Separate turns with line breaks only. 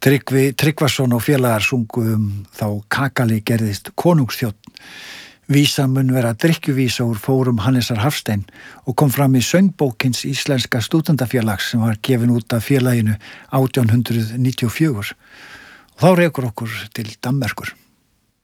Tryggvi Tryggvason og félagar sungu þá Kakali gerðist konungsþjónn. Vísan mun vera drykkjuvísa úr fórum Hannesar Hafstein og kom fram í söngbók hins íslenska stúdentafélags sem var gefin út af félaginu 1894. Og þá rekur okkur til Danmerkur.